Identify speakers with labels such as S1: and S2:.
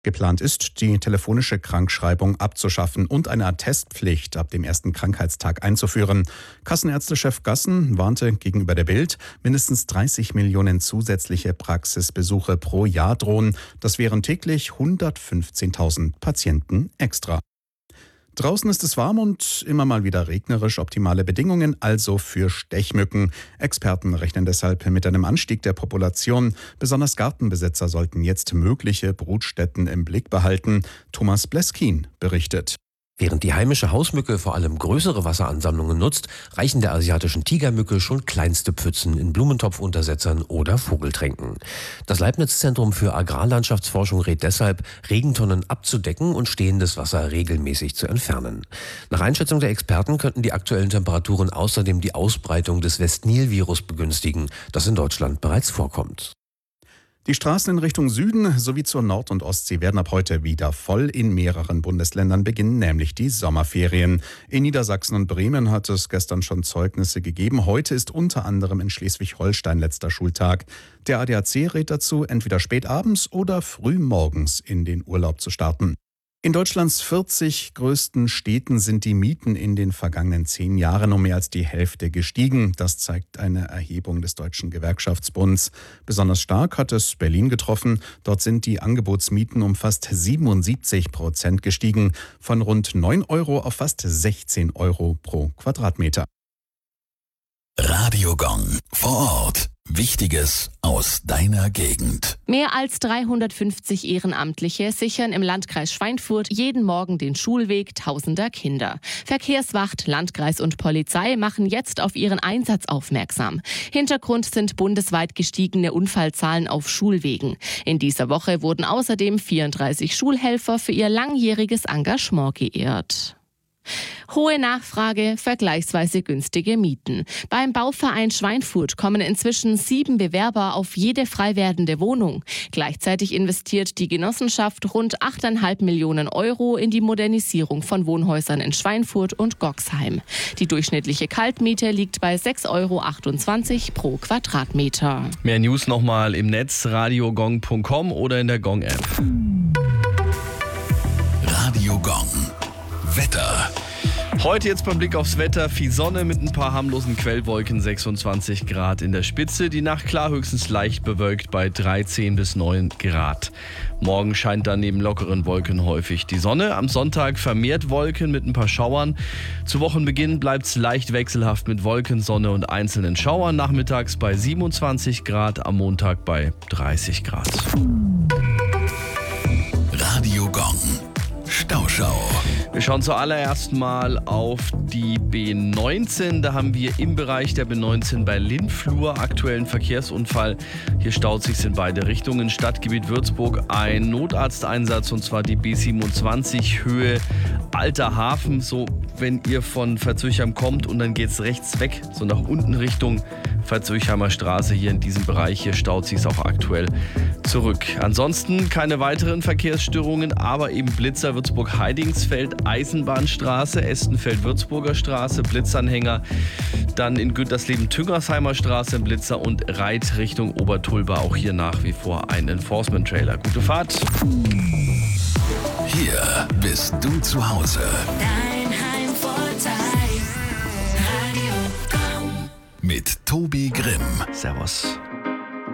S1: Geplant ist, die telefonische Krankschreibung abzuschaffen und eine Attestpflicht ab dem ersten Krankheitstag einzuführen. Kassenärztechef Gassen warnte gegenüber der Bild, mindestens 30 Millionen zusätzliche Praxisbesuche pro Jahr drohen. Das wären täglich 115.000 Patienten extra. Draußen ist es warm und immer mal wieder regnerisch, optimale Bedingungen also für Stechmücken. Experten rechnen deshalb mit einem Anstieg der Population. Besonders Gartenbesitzer sollten jetzt mögliche Brutstätten im Blick behalten. Thomas Bleskin berichtet.
S2: Während die heimische Hausmücke vor allem größere Wasseransammlungen nutzt, reichen der asiatischen Tigermücke schon kleinste Pfützen in Blumentopfuntersetzern oder Vogeltränken. Das Leibniz-Zentrum für Agrarlandschaftsforschung rät deshalb, Regentonnen abzudecken und stehendes Wasser regelmäßig zu entfernen. Nach Einschätzung der Experten könnten die aktuellen Temperaturen außerdem die Ausbreitung des Westnil-Virus begünstigen, das in Deutschland bereits vorkommt.
S1: Die Straßen in Richtung Süden sowie zur Nord- und Ostsee werden ab heute wieder voll. In mehreren Bundesländern beginnen nämlich die Sommerferien. In Niedersachsen und Bremen hat es gestern schon Zeugnisse gegeben. Heute ist unter anderem in Schleswig-Holstein letzter Schultag. Der ADAC rät dazu, entweder spät abends oder früh morgens in den Urlaub zu starten. In Deutschlands 40 größten Städten sind die Mieten in den vergangenen 10 Jahren um mehr als die Hälfte gestiegen. Das zeigt eine Erhebung des Deutschen Gewerkschaftsbunds. Besonders stark hat es Berlin getroffen. Dort sind die Angebotsmieten um fast 77% gestiegen, von rund 9 Euro auf fast 16 Euro pro Quadratmeter.
S3: Radio Gong vor Ort. Wichtiges aus deiner Gegend.
S4: Mehr als 350 Ehrenamtliche sichern im Landkreis Schweinfurt jeden Morgen den Schulweg tausender Kinder. Verkehrswacht, Landkreis und Polizei machen jetzt auf ihren Einsatz aufmerksam. Hintergrund sind bundesweit gestiegene Unfallzahlen auf Schulwegen. In dieser Woche wurden außerdem 34 Schulhelfer für ihr langjähriges Engagement geehrt. Hohe Nachfrage, vergleichsweise günstige Mieten. Beim Bauverein Schweinfurt kommen inzwischen 7 Bewerber auf jede frei werdende Wohnung. Gleichzeitig investiert die Genossenschaft rund 8,5 Millionen Euro in die Modernisierung von Wohnhäusern in Schweinfurt und Goxheim. Die durchschnittliche Kaltmiete liegt bei 6,28 € pro Quadratmeter.
S5: Mehr News nochmal im Netz radiogong.com oder in der Gong-App.
S3: Radio Gong. Wetter.
S5: Heute jetzt beim Blick aufs Wetter, viel Sonne mit ein paar harmlosen Quellwolken, 26 Grad in der Spitze. Die Nacht klar, höchstens leicht bewölkt bei 13 bis 9 Grad. Morgen scheint dann neben lockeren Wolken häufig die Sonne. Am Sonntag vermehrt Wolken mit ein paar Schauern. Zu Wochenbeginn bleibt es leicht wechselhaft mit Wolken, Sonne und einzelnen Schauern. Nachmittags bei 27 Grad, am Montag bei 30 Grad.
S3: Radio Gong. Stauschau.
S5: Wir schauen zuallererst mal auf die B19. Da haben wir im Bereich der B19 bei Lindflur aktuellen Verkehrsunfall. Hier staut sich in beide Richtungen. Stadtgebiet Würzburg ein Notarzteinsatz, und zwar die B27 Höhe Alter Hafen. So, wenn ihr von Veitshöchheim kommt und dann geht's rechts weg, so nach unten Richtung Veitshöchheimer Straße. Hier in diesem Bereich hier staut sich auch aktuell zurück. Ansonsten keine weiteren Verkehrsstörungen, aber eben Blitzer Würzburg-Heidingsfeld, Eisenbahnstraße, Estenfeld-Würzburger Straße, Blitzanhänger, dann in Gütersleben-Tüngersheimer Straße ein Blitzer und Reit Richtung Obertulba, auch hier nach wie vor ein Enforcement-Trailer. Gute Fahrt!
S3: Hier bist du zu Hause.
S6: Dein Heimvorteil. Radio Gong.
S3: Mit Tobi Grimm.
S5: Servus.